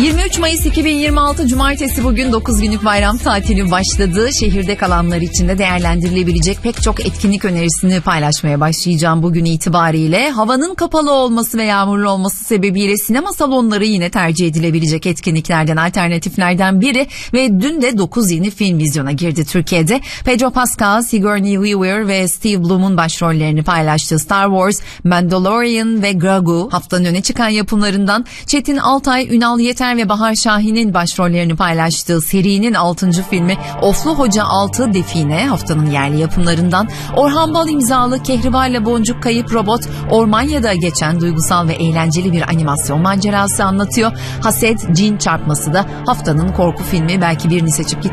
23 Mayıs 2026 Cumartesi, bugün 9 günlük bayram tatili başladı. Şehirde kalanlar için de değerlendirilebilecek pek çok etkinlik önerisini paylaşmaya başlayacağım bugün itibariyle. Havanın kapalı olması ve yağmurlu olması sebebiyle sinema salonları yine tercih edilebilecek etkinliklerden, alternatiflerden biri ve dün de 9 yeni film vizyona girdi Türkiye'de. Pedro Pascal, Sigourney Weaver ve Steve Blum'un başrollerini paylaştığı Star Wars, Mandalorian ve Grogu haftanın öne çıkan yapımlarından. Çetin Altay, Ünal Yeter ve Bahar Şahin'in başrollerini paylaştığı serinin 6. filmi Oflu Hoca 6 Define haftanın yerli yapımlarından. Orhan Bal imzalı Kehribar'la Boncuk Kayıp Robot, Ormanya'da geçen duygusal ve eğlenceli bir animasyon macerası anlatıyor. Haset Cin Çarpması da haftanın korku filmi, belki birini seçip gitmek